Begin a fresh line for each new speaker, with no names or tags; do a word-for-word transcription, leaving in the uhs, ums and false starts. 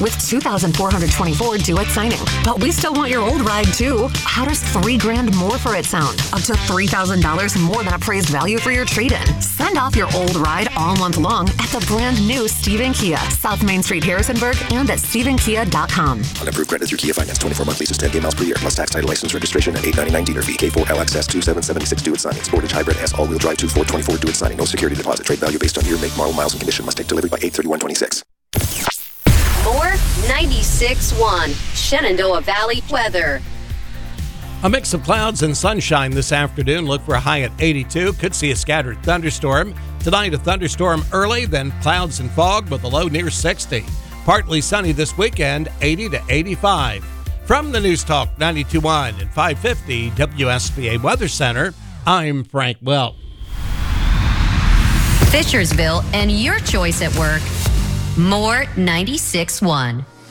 with two thousand four hundred twenty-four due at signing. But we still want your old ride, too. How does three grand more for it sound? Up to three thousand dollars more than appraised value for your trade-in. Send off your old ride all month long at the brand new Stephen Kia, South Main Street, Harrisonburg, and at stephen kia dot com.
On approved credit through Kia Finance, twenty-four month leases, ten K miles per year, plus tax, title, license, registration, and eight ninety-nine dealer fee. K four L X S twenty-seven seventy-six due at signing. Sportage Hybrid S all-wheel drive twenty-four twenty-four due at signing. No security deposit. Trade value based on year, make, model, miles, and condition. Must take delivery by eight thirty-one twenty-six.
More ninety-six point one Shenandoah Valley weather.
A mix of clouds and sunshine this afternoon. Look for a high at eighty-two. Could see a scattered thunderstorm. Tonight, a thunderstorm early, then clouds and fog with a low near sixty. Partly sunny this weekend, eighty to eighty-five. From the News Talk ninety-two point one and five fifty W S B A Weather Center, I'm Frank Welk.
Fishersville and your choice at work. More ninety-six point one.